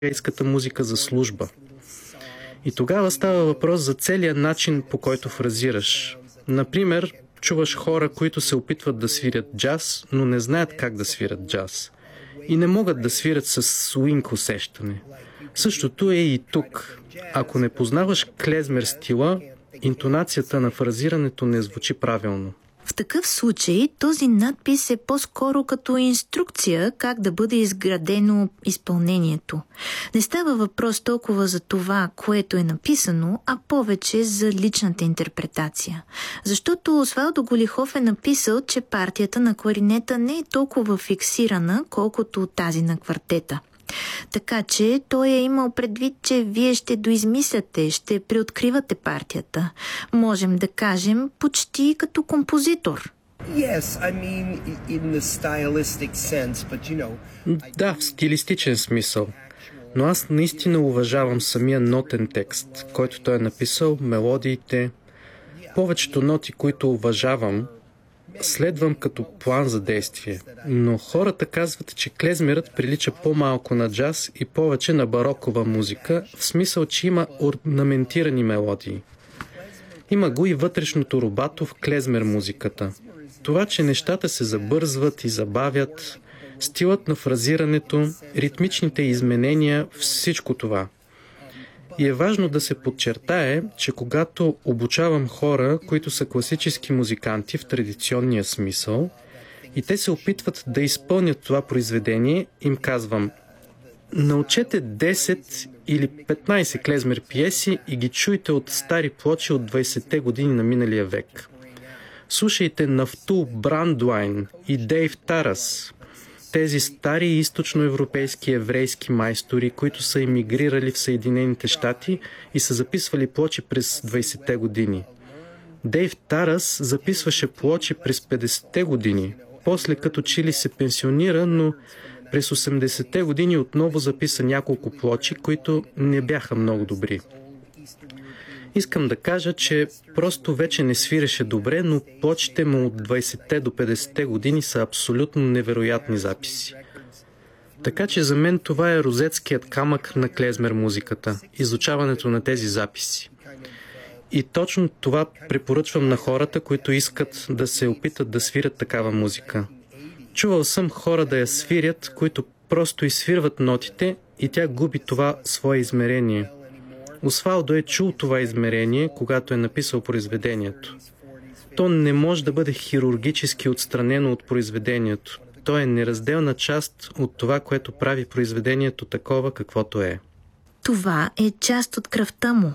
еврейската музика за служба. И тогава става въпрос за целият начин, по който фразираш. Например, чуваш хора, които се опитват да свирят джаз, но не знаят как да свирят джаз. И не могат да свирят с суинг усещане. Същото е и тук. Ако не познаваш клезмер стила, интонацията на фразирането не звучи правилно. В такъв случай този надпис е по-скоро като инструкция как да бъде изградено изпълнението. Не става въпрос толкова за това, което е написано, а повече за личната интерпретация. Защото Освалдо Голихов е написал, че партията на кларинета не е толкова фиксирана, колкото тази на квартета. Така че той е имал предвид, че вие ще доизмисляте, ще преоткривате партията. Можем да кажем почти като композитор. Да, в стилистичен смисъл. Но аз наистина уважавам самия нотен текст, който той е написал, мелодиите. Повечето ноти, които уважавам, следвам като план за действие. Но хората казват, че клезмерът прилича по-малко на джаз и повече на барокова музика, в смисъл, че има орнаментирани мелодии. Има го и вътрешното рубато в клезмер музиката. Това, че нещата се забързват и забавят, стилът на фразирането, ритмичните изменения, всичко това. И е важно да се подчертае, че когато обучавам хора, които са класически музиканти в традиционния смисъл, и те се опитват да изпълнят това произведение, им казвам: научете 10 или 15 клезмер пиеси и ги чуйте от стари плочи от 20-те години на миналия век. Слушайте Нафтул Брандуайн и Дейв Тарас, тези стари източноевропейски еврейски майстори, които са емигрирали в Съединените щати и са записвали плочи през 20-те години. Дейв Тарас записваше плочи през 50-те години, после като че ли се пенсионира, но през 80-те години отново записа няколко плочи, които не бяха много добри. Искам да кажа, че просто вече не свиреше добре, но плочите му от 20-те до 50-те години са абсолютно невероятни записи. Така че за мен това е розетският камък на клезмер музиката, изучаването на тези записи. И точно това препоръчвам на хората, които искат да се опитат да свирят такава музика. Чувал съм хора да я свирят, които просто изсвирват нотите и тя губи това свое измерение. Освалдо е чул това измерение, когато е написал произведението. То не може да бъде хирургически отстранено от произведението. То е неразделна част от това, което прави произведението такова, каквото е. Това е част от кръвта му.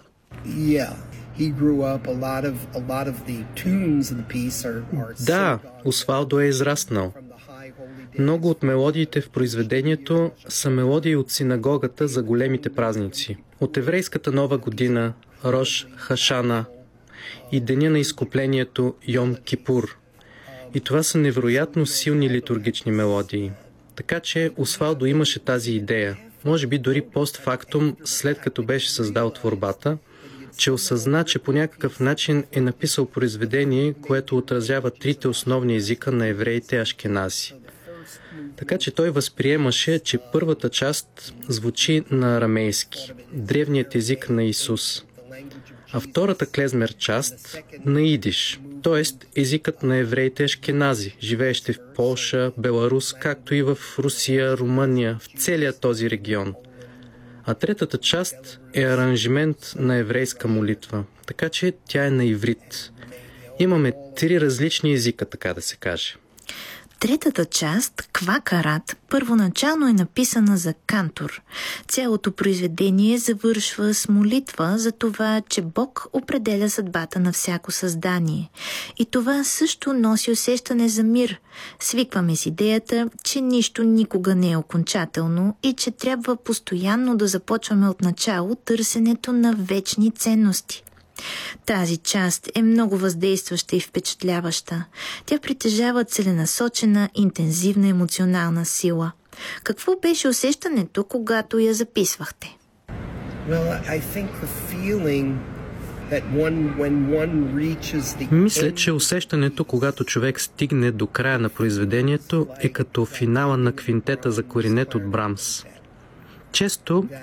Да, Освалдо е израснал. Много от мелодиите в произведението са мелодии от синагогата за големите празници. От еврейската нова година, Рош Хашана, и деня на изкуплението Йом Кипур. И това са невероятно силни литургични мелодии. Така че Освалдо имаше тази идея, може би дори постфактум, след като беше създал творбата, че осъзна, че по някакъв начин е написал произведение, което отразява трите основни езика на евреите ашкенази. Така че той възприемаше, че първата част звучи на арамейски, древният език на Исус, а втората клезмер част на идиш, т.е. езикът на евреите ашкенази, живеещи в Полша, Беларус, както и в Русия, Румъния, в целия този регион. А третата част е аранжимент на еврейска молитва, така че тя е на иврит. Имаме три различни езика, така да се каже. Третата част, Квакарат, първоначално е написана за кантор. Цялото произведение завършва с молитва за това, че Бог определя съдбата на всяко създание. И това също носи усещане за мир. Свикваме с идеята, че нищо никога не е окончателно и че трябва постоянно да започваме от начало търсенето на вечни ценности. Тази част е много въздействаща и впечатляваща. Тя притежава целенасочена, интензивна емоционална сила. Какво беше усещането, когато я записвахте? Мисля, че усещането, когато човек стигне до края на произведението, е като финала на квинтета за кларинет от Брамс. Често